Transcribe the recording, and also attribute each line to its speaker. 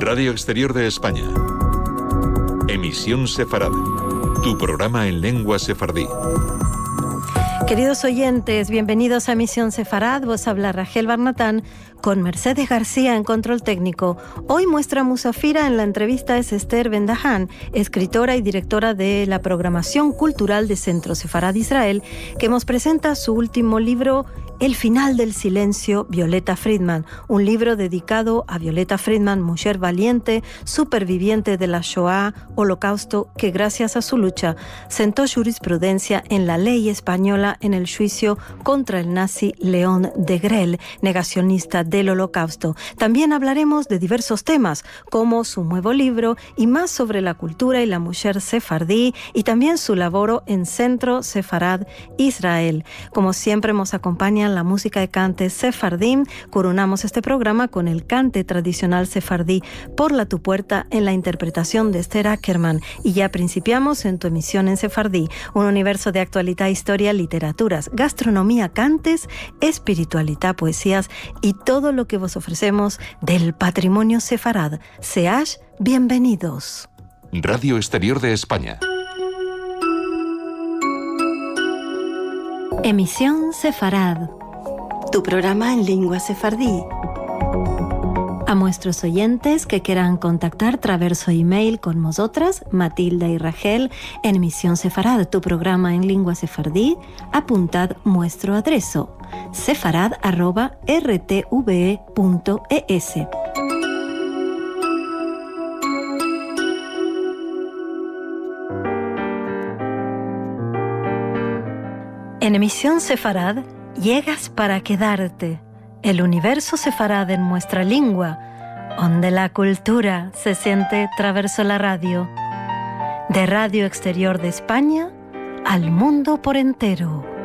Speaker 1: Radio Exterior de España. Emisión Sefarad. Tu programa en lengua sefardí.
Speaker 2: Queridos oyentes, bienvenidos a Misión Sefarad. Vos habla Rachel Barnatán con Mercedes García en control técnico. Hoy nuestra musafira en la entrevista es Esther Ben-Dahan, escritora y directora de la programación cultural de Centro Sefarad Israel, que nos presenta su último libro, El final del silencio, Violeta Friedman, un libro dedicado a Violeta Friedman, mujer valiente, superviviente de la Shoah, Holocausto, que gracias a su lucha sentó jurisprudencia en la ley española en el juicio contra el nazi León Degrelle, negacionista del Holocausto. También hablaremos de diversos temas, como su nuevo libro y más sobre la cultura y la mujer sefardí, y también su labor en Centro Sefarad Israel. Como siempre nos acompaña la música de cante sefardim. Coronamos este programa con el cante tradicional sefardí Por la tu puerta en la interpretación de Esther Ackerman. Y ya principiamos en tu emisión en sefardí, un universo de actualidad, historia, literaturas, gastronomía, cantes, espiritualidad, poesías y todo lo que vos ofrecemos del patrimonio sefarad. Seáis bienvenidos.
Speaker 1: Radio Exterior de España.
Speaker 2: Emisión Sefarad, tu programa en lengua sefardí. A nuestros oyentes que quieran contactar traverso email con nosotras, Matilda y Rachel, en Emisión Sefarad, tu programa en lengua sefardí, apuntad nuestro adreso, sefarad@rtve.es. En Emisión Sefarad, llegas para quedarte. El universo sefarad en nuestra lengua, donde la cultura se siente traverso la radio. De Radio Exterior de España al mundo por entero.